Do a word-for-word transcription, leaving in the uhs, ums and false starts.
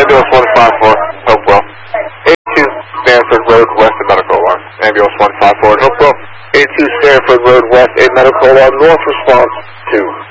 Ambulance one five four, Hopewell. eighty-two Stanford Road West at medical alarm. Ambulance one five four, Hopewell. eighty-two Stanford Road West, eight medical alarm, north response two.